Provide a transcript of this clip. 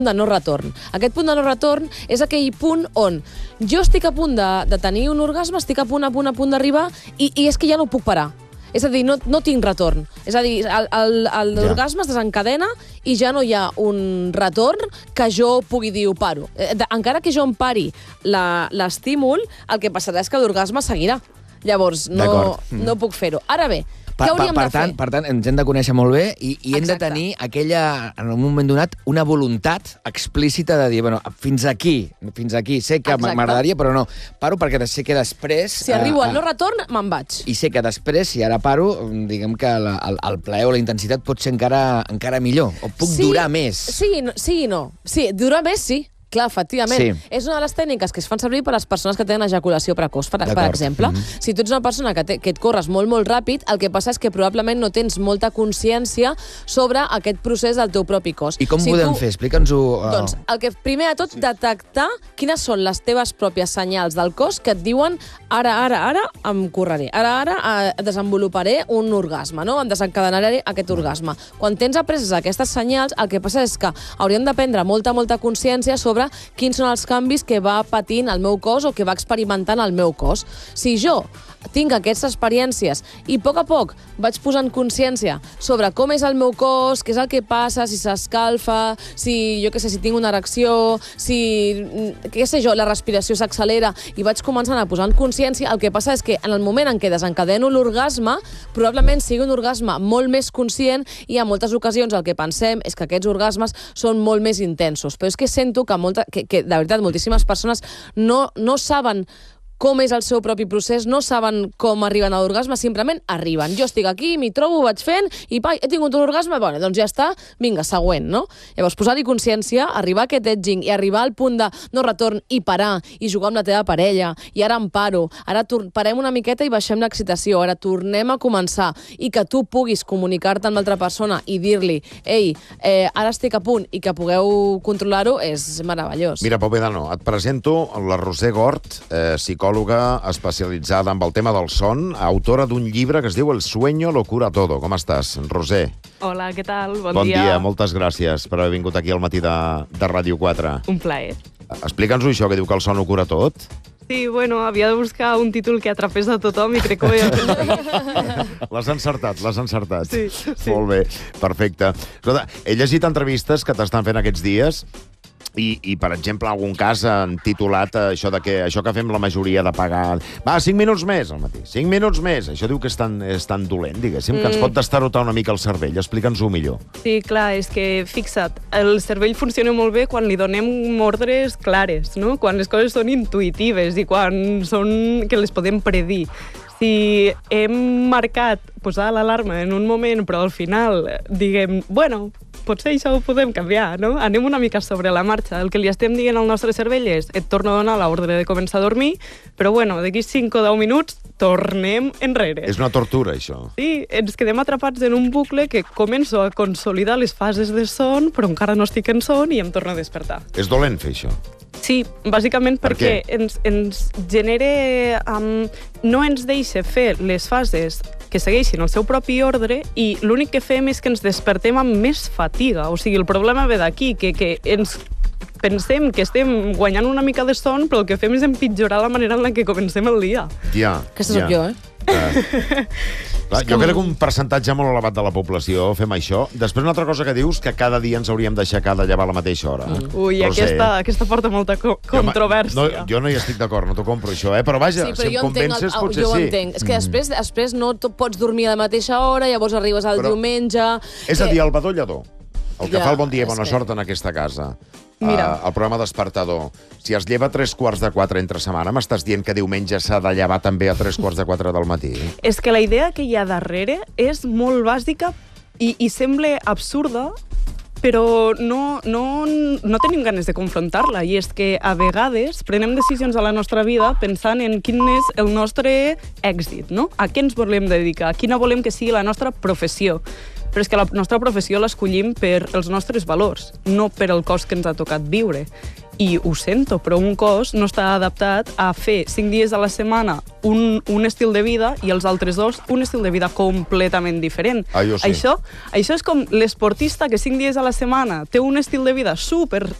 de no retorn. Aquest punt de no retorn és aquell punt on jo estic a punt de tenir un orgasme, estic a punt d'arribar i és que ja no puc parar. És a dir, no tinc retorn. És a dir, l'orgasme es desencadena i ja no hi ha un retorn que jo pugui dir ho paro. Encara que jo em pari l'estímul, el que passarà és que l'orgasme seguirà. Llavors, no puc fer-ho. Ara bé, què hauríem de fer? Per tant, ens hem de conèixer molt bé i hem de tenir aquella, en un moment donat, una voluntat explícita de dir, bueno, fins aquí, sé que m'agradaria, però no. Paro perquè sé que després... Si arribo al no retorn, me'n vaig. I sé que després, si ara paro, diguem que el plaer o la intensitat pot ser encara millor, o puc durar més. Sí i no. Sí, durar més, sí. Clar, efectivament. És una de les tècniques que es fan servir per a les persones que tenen ejaculació precoç, per exemple. Si tu ets una persona que et corres molt, molt ràpid, el que passa és que probablement no tens molta consciència sobre aquest procés del teu propi cos. I com podem fer? Explica'ns-ho. Doncs, primer de tot, detectar quines són les teves pròpies senyals del cos que et diuen ara em correré, ara desenvoluparé un orgasme, no? Em desencadenaré aquest orgasme. Quan tens apreses aquestes senyals, el que passa és que hauríem de prendre molta consciència sobre quins són els canvis que va patint el meu cos o que va experimentant el meu cos. Si jo tinc aquestes experiències i a poc vaig posant consciència sobre com és el meu cos, què és el que passa, si s'escalfa, si tinc una erecció, si, la respiració s'accelera, i vaig començant a posar en consciència, el que passa és que en el moment en què desencadeno l'orgasme, probablement sigui un orgasme molt més conscient i en moltes ocasions el que pensem és que aquests orgasmes són molt més intensos. Però és que sento que de veritat, moltíssimes persones no saben com és el seu propi procés, no saben com arriben a l'orgasme, simplement arriben. Jo estic aquí, m'hi trobo, ho vaig fent, i he tingut un orgasme, doncs ja està, vinga, següent, no? Llavors, posar-hi consciència, arribar a aquest edging i arribar al punt de no retorn i parar, i jugar amb la teva parella, i ara em paro, ara parem una miqueta i baixem l'excitació, ara tornem a començar, i que tu puguis comunicar-te amb l'altra persona i dir-li, ei, ara estic a punt, i que pugueu controlar-ho, és meravellós. Mira, Pau Vedano, et presento la Roser Gort, psicòloga especialitzada en el tema del son, autora d'un llibre que es diu El sueño lo cura todo. Com estàs, Roser? Hola, què tal? Bon dia. Bon dia, moltes gràcies per haver vingut aquí al matí de Ràdio 4. Un plaer. Explica'ns-ho, això que diu que el son ho cura tot. Sí, bueno, havia de buscar un títol que atrapés a tothom i crec que ho he fet. L'has encertat. Sí. Molt bé, perfecte. Escolta, he llegit entrevistes que t'estan fent aquests dies i, per exemple, en algun cas han titulat això que fem la majoria de pagar... 5 minuts més al matí, 5 minuts més. Això diu que és tan dolent, diguéssim, que ens pot destarotar una mica el cervell. Explica'ns-ho millor. Sí, clar, és que, fixa't, el cervell funciona molt bé quan li donem ordres clares, no? Quan les coses són intuïtives i quan són que les podem predir. Si hem marcat posar l'alarma en un moment, però al final diguem, bueno, potser això ho podem canviar, no? Anem una mica sobre la marxa. El que li estem dient al nostre cervell és et torno a donar l'ordre de començar a dormir, però bueno, d'aquí 5 o 10 minuts tornem enrere. És una tortura, això. Sí, ens quedem atrapats en un bucle que començo a consolidar les fases de son, però encara no estic en son i em torno a despertar. És dolent fer això? Sí, bàsicament perquè ens genera... no ens deixa fer les fases que segueixin el seu propi ordre i l'únic que fem és que ens despertem amb més fatiga. O sigui, el problema ve d'aquí, que ens pensem que estem guanyant una mica de son, però el que fem és empitjorar la manera en la que comencem el dia. Ja. Aquesta soc jo, Clar, jo crec que un percentatge molt elevat de la població fem això. Després, una altra cosa que dius, que cada dia ens hauríem d'aixecar de llevar a la mateixa hora. Ui, aquesta porta molta controvèrsia. Jo no hi estic d'acord, no t'ho compro, això, però vaja, si em convences, potser sí. Jo ho entenc. És que després no pots dormir a la mateixa hora, llavors arribes al diumenge... És a dir, el badollador, el que fa el bon dia i bona sort en aquesta casa, el programa Despertador, si es lleva a 3:15 entre setmana, m'estàs dient que diumenge s'ha de llevar també a 3:15 del matí? És que la idea que hi ha darrere és molt bàsica i sembla absurda, però no tenim ganes de confrontar-la, i és que a vegades prenem decisions a la nostra vida pensant en quin és el nostre èxit, no? A què ens volem dedicar, a quina volem que sigui la nostra professió. Però és que la nostra professió l'escollim per els nostres valors, no per el cos que ens ha tocat viure. I ho sento, però un cos no està adaptat a fer 5 dies a la setmana un estil de vida i els altres 2 un estil de vida completament diferent. Jo sí. Això és com l'esportista que 5 dies a la setmana té un estil de vida super